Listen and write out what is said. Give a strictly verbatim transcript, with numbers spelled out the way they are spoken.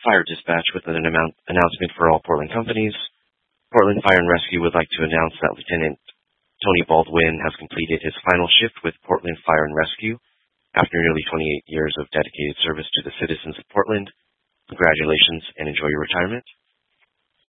Fire Dispatch with an amount announcement for all Portland companies. Portland Fire and Rescue would like to announce that Lieutenant Tony Baldwin has completed his final shift with Portland Fire and Rescue after nearly twenty-eight years of dedicated service to the citizens of Portland. Congratulations and enjoy your retirement.